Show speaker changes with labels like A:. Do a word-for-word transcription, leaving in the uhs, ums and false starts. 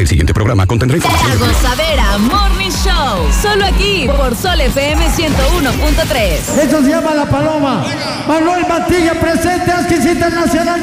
A: El siguiente programa contendrá información.
B: La Gozadera Morning Show. Solo aquí por Sol F M ciento uno punto tres.
C: Eso se llama La Paloma. Manuel Mantilla presente, Asquis Internacional.